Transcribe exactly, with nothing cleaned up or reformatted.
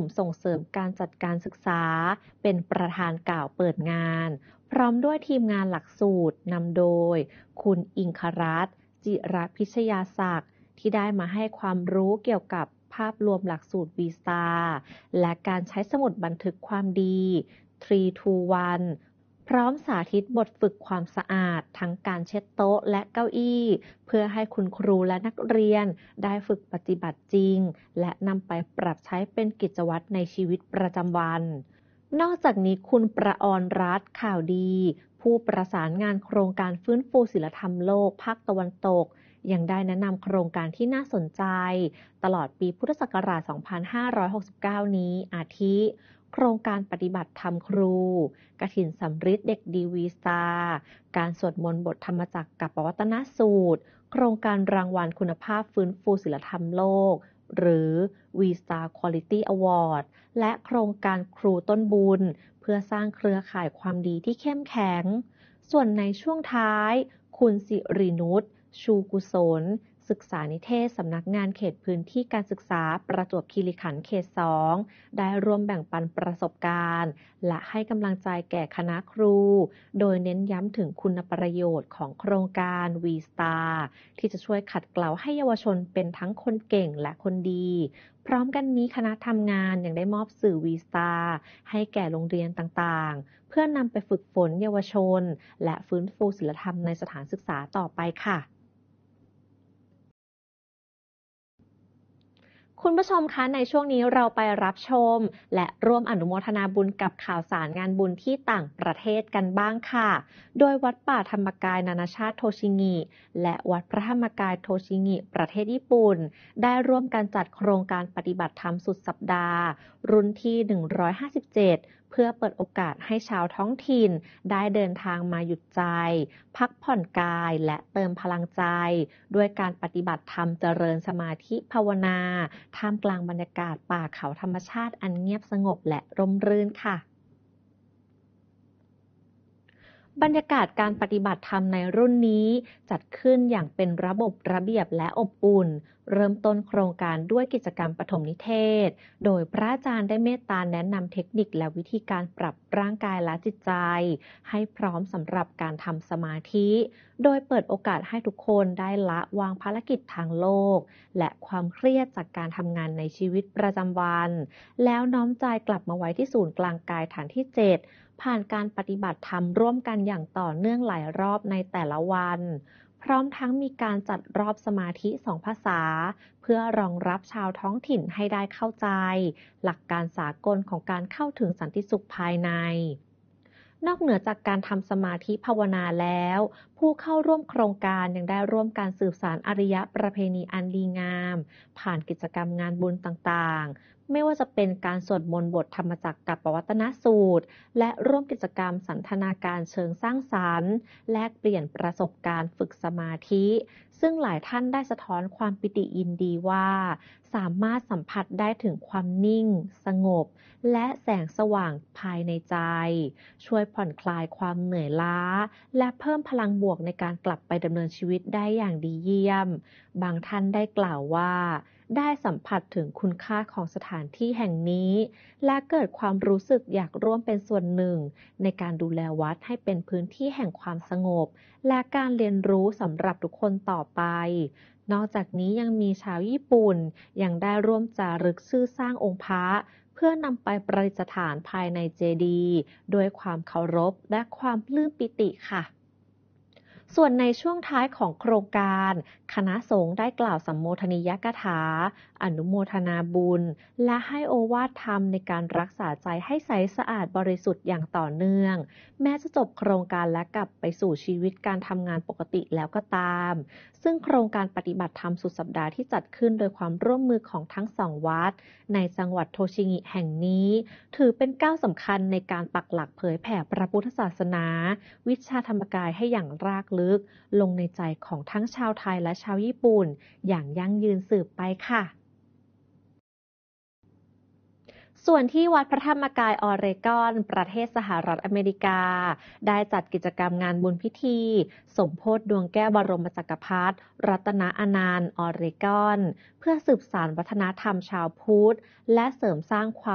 ส่งเสริมการจัดการศึกษาเป็นประธานกล่าวเปิดงานพร้อมด้วยทีมงานหลักสูตรนำโดยคุณอิงครัตน์ จิรพิชยาศักดิ์ที่ได้มาให้ความรู้เกี่ยวกับภาพรวมหลักสูตร วี สตาร์ และการใช้สมุดบันทึกความดีสาม สอง หนึ่งพร้อมสาธิตบทฝึกความสะอาดทั้งการเช็ดโต๊ะและเก้าอี้เพื่อให้คุณครูและนักเรียนได้ฝึกปฏิบัติจริงและนำไปปรับใช้เป็นกิจวัตรในชีวิตประจำวันนอกจากนี้คุณประอรรัตน์ข่าวดีผู้ประสานงานโครงการฟื้นฟูศีลธรรมโลกภาคตะวันตกยังได้แนะนำโครงการที่น่าสนใจตลอดปีพุทธศักราช สองพันห้าร้อยหกสิบเก้า นี้อาทิโครงการปฏิบัติธรรมครูกฐินสำริดเด็กดี วี สตาร์ การสวดมนต์บทธรรมจักรกับปวัตนสูตรโครงการรางวัลคุณภาพฟื้นฟูศีลธรรมโลกหรือ วี สตาร์ Quality Award และโครงการครูต้นบุญเพื่อสร้างเครือข่ายความดีที่เข้มแข็งส่วนในช่วงท้ายคุณสิรินุชชูกุศลศึกษานิเทศสำนักงานเขตพื้นที่การศึกษาประจวบคีรีขันธ์เขตสองได้ร่วมแบ่งปันประสบการณ์และให้กำลังใจแก่คณะครูโดยเน้นย้ำถึงคุณประโยชน์ของโครงการ วี สตาร์ ที่จะช่วยขัดเกลาให้เยาวชนเป็นทั้งคนเก่งและคนดีพร้อมกันนี้คณะทำงานยังได้มอบสื่อ วี สตาร์ ให้แก่โรงเรียนต่างๆเพื่อนำไปฝึกฝนเยาวชนและฟื้นฟูศีลธรรมในสถานศึกษาต่อไปค่ะคุณผู้ชมคะในช่วงนี้เราไปรับชมและร่วมอนุโมทนาบุญกับข่าวสารงานบุญที่ต่างประเทศกันบ้างค่ะโดยวัดป่าธรรมกายนานาชาติโทชิงิและวัดพระธรรมกายโทชิงิประเทศญี่ปุ่นได้ร่วมกันจัดโครงการปฏิบัติธรรมสุดสัปดาห์รุ่นที่หนึ่งร้อยห้าสิบเจ็ดเพื่อเปิดโอกาสให้ชาวท้องถิ่นได้เดินทางมาหยุดใจพักผ่อนกายและเติมพลังใจด้วยการปฏิบัติธรรมเจริญสมาธิภาวนาท่ามกลางบรรยากาศป่าเขาธรรมชาติอันเงียบสงบและร่มรื่นค่ะบรรยากาศการปฏิบัติธรรมในรุ่นนี้จัดขึ้นอย่างเป็นระบบระเบียบและอบอุ่นเริ่มต้นโครงการด้วยกิจกรรมปฐมนิเทศโดยพระอาจารย์ได้เมตตาแนะนำเทคนิคและวิธีการปรับร่างกายและจิตใจให้พร้อมสำหรับการทำสมาธิโดยเปิดโอกาสให้ทุกคนได้ละวางภารกิจทางโลกและความเครียดจากการทำงานในชีวิตประจำวันแล้วน้อมใจกลับมาไว้ที่ศูนย์กลางกายฐานที่เจ็ดผ่านการปฏิบัติธรรมร่วมกันอย่างต่อเนื่องหลายรอบในแต่ละวันพร้อมทั้งมีการจัดรอบสมาธิสองภาษาเพื่อรองรับชาวท้องถิ่นให้ได้เข้าใจหลักการสากลของการเข้าถึงสันติสุขภายในนอกเหนือจากการทำสมาธิภาวนาแล้วผู้เข้าร่วมโครงการยังได้ร่วมการสืบสานอารยประเพณีอันดีงามผ่านกิจกรรมงานบุญต่างๆไม่ว่าจะเป็นการสวดมนต์บทธรรมจักรกับปวัตนสูตรและร่วมกิจกรรมสันทนาการเชิงสร้างสรรค์แลกเปลี่ยนประสบการณ์ฝึกสมาธิซึ่งหลายท่านได้สะท้อนความปิติยินดีว่าสามารถสัมผัสได้ถึงความนิ่งสงบและแสงสว่างภายในใจช่วยผ่อนคลายความเหนื่อยล้าและเพิ่มพลังบวกในการกลับไปดำเนินชีวิตได้อย่างดีเยี่ยมบางท่านได้กล่าวว่าได้สัมผัสถึงคุณค่าของสถานที่แห่งนี้และเกิดความรู้สึกอยากร่วมเป็นส่วนหนึ่งในการดูแลวัดให้เป็นพื้นที่แห่งความสงบและการเรียนรู้สำหรับทุกคนต่อไปนอกจากนี้ยังมีชาวญี่ปุ่นยังได้ร่วมจารึกชื่อสร้างองค์พระเพื่อนำไปประดิษฐานภายในเจดีย์ด้วยความเคารพและความปลื้มปิติค่ะส่วนในช่วงท้ายของโครงการคณะสงฆ์ได้กล่าวสัมโมทนียกถาอนุโมทนาบุญและให้โอวาทธรรมในการรักษาใจให้ใสสะอาดบริสุทธิ์อย่างต่อเนื่องแม้จะจบโครงการและกลับไปสู่ชีวิตการทำงานปกติแล้วก็ตามซึ่งโครงการปฏิบัติธรรมสุดสัปดาห์ที่จัดขึ้นโดยความร่วมมือของทั้งสองวัดในจังหวัดโทชิงิแห่งนี้ถือเป็นก้าวสำคัญในการปักหลักเผยแผ่พระพุทธศาสนาวิชาธรรมกายให้อย่างรากลึกลงในใจของทั้งชาวไทยและชาวญี่ปุ่นอย่างยั่งยืนสืบไปค่ะส่วนที่วัดพระธรรมกายออเรกอนประเทศสหรัฐอเมริกาได้จัดกิจกรรมงานบุญพิธีสมโภชดวงแก้วบรมจักรพรรดิรัตนอนันต์ออเรกอนเพื่อสืบสานวัฒนธรรมชาวพุทธและเสริมสร้างความ